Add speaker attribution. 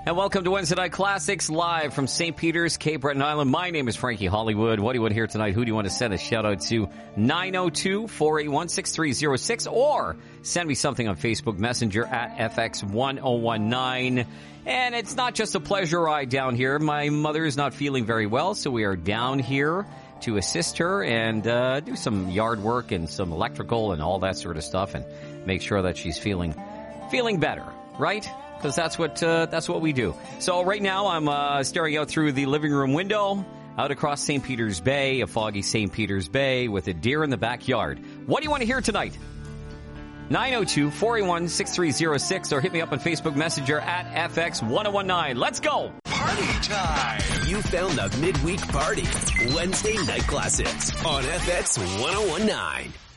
Speaker 1: And welcome to Wednesday Night Classics, live from St. Peter's, Cape Breton Island. My name is Frankie Hollywood. What do you want to hear tonight? Who do you want to send a shout-out to? 902-481-6306, or send me something on Facebook Messenger at FX1019. And it's not just a pleasure ride down here. My mother is not feeling very well, so we are down here to assist her and do some yard work and some electrical and all that sort of stuff, and make sure that she's feeling better, right? Because that's what we do. So right now I'm staring out through the living room window, out across St. Peter's Bay, a foggy St. Peter's Bay, with a deer in the backyard. What do you want to hear tonight? 902-481-6306, or hit me up on Facebook Messenger at FX1019. Let's go!
Speaker 2: Party time!
Speaker 3: You found the midweek party. Wednesday Night Classics on FX1019.